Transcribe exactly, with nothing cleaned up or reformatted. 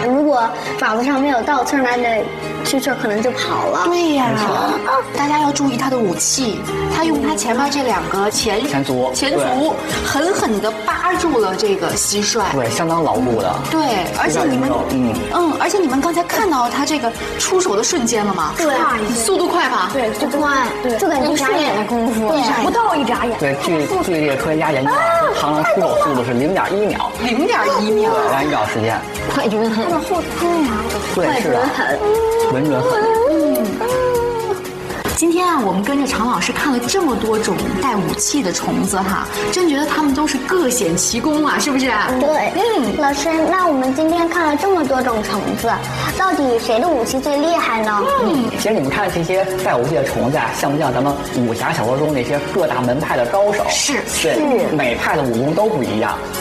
如果爪子上没有倒刺，那这蛐蛐可能就跑了。 对呀，大家要注意他的武器，他用他前面这两个前前足前足狠狠地扒住了这个蟋蟀。 对，相当牢固的。 对，而且你们，嗯嗯，而且你们刚才看到他这个出手的瞬间了吗？ 对， 速度快吧？ 对，速度快，对，就感觉一眨眼的功夫， 对， 不到一眨眼。 对，据据这个科学家研究，螳螂出手速度是零点一秒， 零点一秒， 两一秒时间， 快准狠，他的后腿呀， 对，是的，稳准狠。 今天啊，我们跟着常老师看了这么多种带武器的虫子哈，真觉得它们都是各显其功啊，是不是？ 对，嗯，老师，那我们今天看了这么多种虫子，到底谁的武器最厉害呢？ 嗯，其实你们看这些带武器的虫子啊，像不像咱们武侠小说中那些各大门派的高手？ 是， 对，每派的武功都不一样。